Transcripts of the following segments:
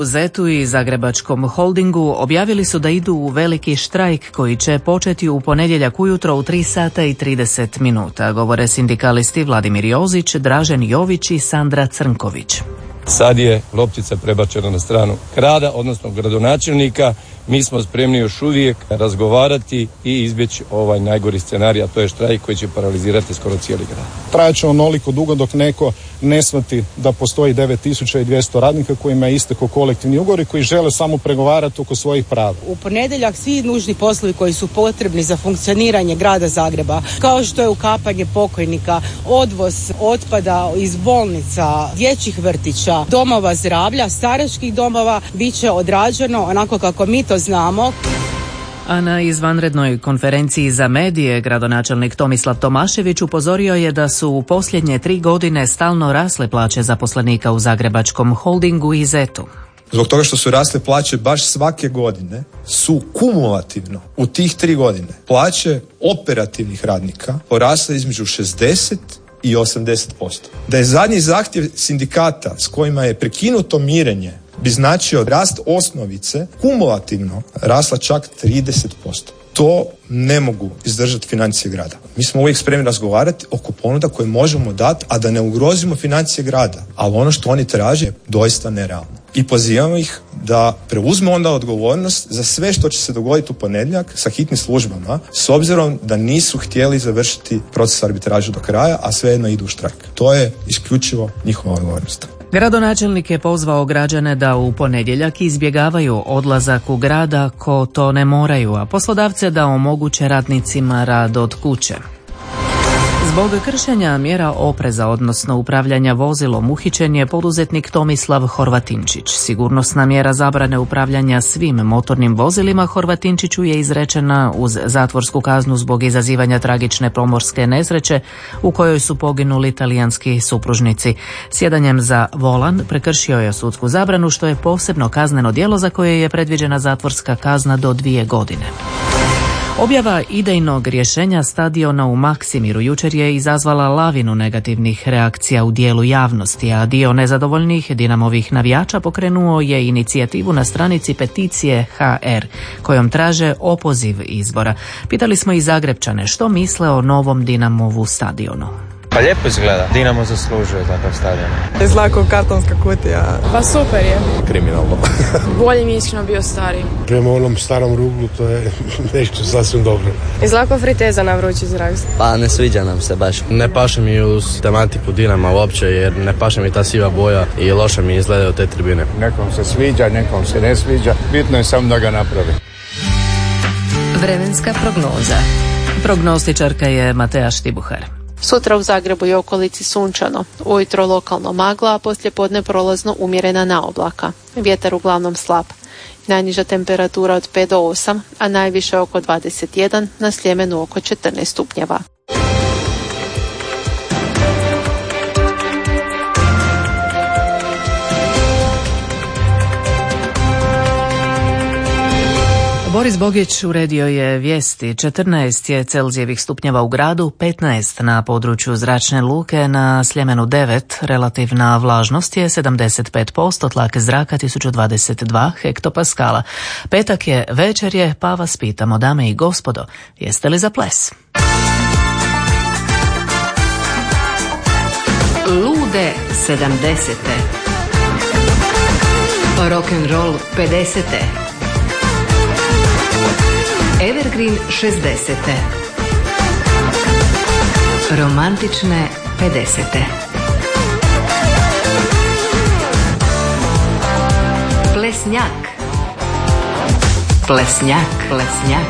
U Zetu i Zagrebačkom holdingu objavili su da idu u veliki štrajk koji će početi u ponedjeljak ujutro u 3 sata i 30 minuta, govore sindikalisti Vladimir Jozić, Dražen Jović i Sandra Crnković. Sad je loptica prebačena na stranu grada, odnosno gradonačelnika. Mi smo spremni još uvijek razgovarati i izbjeći ovaj najgori scenarij, a to je štrajk koji će paralizirati skoro cijeli grad. Trajaće onoliko dugo dok neko ne shvati da postoji 9200 radnika kojima je istekao kolektivni ugovor i koji žele samo pregovarati oko svojih prava. U ponedjeljak svi nužni poslovi koji su potrebni za funkcioniranje grada Zagreba, kao što je ukapanje pokojnika, odvoz otpada iz bolnica, dječjih vrtića, domova zdravlja, staračkih domova, bit će odrađeno onako kako mi to znamo. A na izvanrednoj konferenciji za medije gradonačelnik Tomislav Tomašević upozorio je da su u posljednje 3 godine stalno rasle plaće zaposlenika u Zagrebačkom holdingu i Zetu. Zbog toga što su rasle plaće baš svake godine, su kumulativno u tih 3 godine plaće operativnih radnika porasle između 60 i 80%. Da je zadnji zahtjev sindikata s kojima je prekinuto mirenje bi značio rast osnovice kumulativno rasla čak 30%. To ne mogu izdržati financije grada. Mi smo uvijek spremni razgovarati oko ponuda koje možemo dati, a da ne ugrozimo financije grada. Ali ono što oni traže je doista nerealno. I pozivamo ih da preuzme onda odgovornost za sve što će se dogoditi u ponedjeljak sa hitnim službama, s obzirom da nisu htjeli završiti proces arbitraže do kraja, a svejedno idu u štrajk. To je isključivo njihova odgovornost. Gradonačelnik je pozvao građane da u ponedjeljak izbjegavaju odlazak u grad ako to ne moraju, a poslodavce da omoguće radnicima rad od kuće. Zbog kršenja mjera opreza, odnosno upravljanja vozilom, uhićen je poduzetnik Tomislav Horvatinčić. Sigurnosna mjera zabrane upravljanja svim motornim vozilima Horvatinčiću je izrečena uz zatvorsku kaznu zbog izazivanja tragične pomorske nesreće u kojoj su poginuli talijanski supružnici. Sjedanjem za volan prekršio je sudsku zabranu, što je posebno kazneno djelo za koje je predviđena zatvorska kazna do 2 godine. Objava idejnog rješenja stadiona u Maksimiru jučer je izazvala lavinu negativnih reakcija u dijelu javnosti, a dio nezadovoljnih Dinamovih navijača pokrenuo je inicijativu na stranici peticije HR, kojom traže opoziv izbora. Pitali smo i Zagrepčane što misle o novom Dinamovu stadionu. Pa lijepo izgleda. Dinamo zaslužuje takav stadion. Izgleda kao kartonska kutija. Pa super je. Kriminalno. Bolje mi iskreno bio stari. Prema onom starom ruglu to je nešto sasvim dobro. Izgleda kao friteza na vrući zrak. Pa ne sviđa nam se baš. Ne paše mi uz tematiku Dinama uopće, jer ne paše mi ta siva boja i loše mi izgledaju te tribine. Nekom se sviđa, nekom se ne sviđa. Bitno je samo da ga napravi. Vremenska prognoza. Prognostičarka je Matea Štibuhar. Sutra u Zagrebu i okolici sunčano, ujutro lokalno magla, a poslijepodne prolazno umjerena naoblaka. Vjetar uglavnom slab. Najniža temperatura od 5 do 8, a najviše oko 21, na Sljemenu oko 14 stupnjeva. Boris Bogić uredio je vijesti. 14 je Celzijevih stupnjeva u gradu, 15 na području zračne luke, na Sljemenu 9, relativna vlažnost je 75%, tlak zraka 1022 hektopaskala. Petak je, večer je, pa vas pitamo, dame i gospodo, jeste li za ples? Lude 70. Rock'n'roll 50. Evergreen 60. Romantične 50. Plesnjak. Plesnjak. Plesnjak.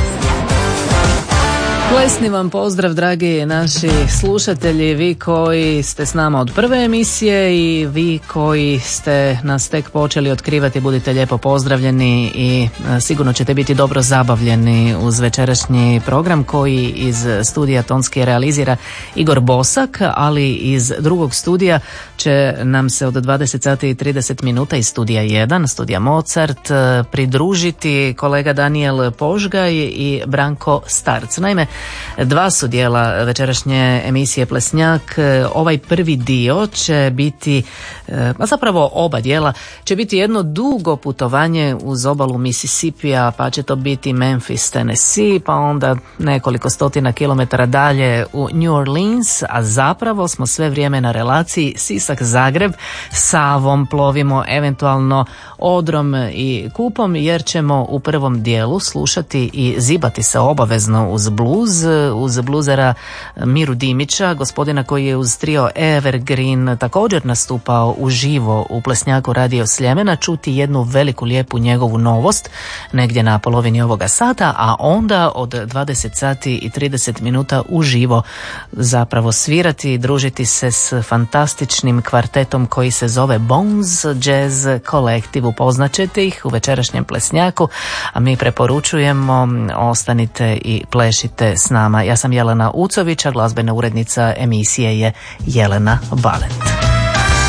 Plesni vam pozdrav, dragi naši slušatelji, vi koji ste s nama od prve emisije i vi koji ste nas tek počeli otkrivati, budite lijepo pozdravljeni i sigurno ćete biti dobro zabavljeni uz večerašnji program koji iz studija tonski realizira Igor Bosak, ali iz drugog studija će nam se od 20 sati i 30 minuta iz studija 1, studija Mozart, pridružiti kolega Daniel Požgaj i Branko Starc. Naime, Dva su dijela večerašnje emisije Plesnjak. Ovaj prvi dio će biti, zapravo oba dijela, će biti jedno dugo putovanje uz obalu Mississippija, pa će to biti Memphis, Tennessee, pa onda nekoliko stotina kilometara dalje u New Orleans, a zapravo smo sve vrijeme na relaciji Sisak-Zagreb, Savom plovimo eventualno Odrom i Kupom, jer ćemo u prvom dijelu slušati i zibati se obavezno uz bluzera Miru Dimića, gospodina koji je uz trio Evergreen također nastupao uživo u Plesnjaku Radio Sljemena, čuti jednu veliku lijepu njegovu novost negdje na polovini ovoga sata, a onda od 20 sati i 30 minuta uživo zapravo svirati i družiti se s fantastičnim kvartetom koji se zove Bones Jazz Collective. Upoznaćete ih u večerašnjem Plesnjaku, a mi preporučujemo ostanite i plešite s nama. Ja sam Jelena Ucović, a glazbena urednica emisije je Jelena Valent.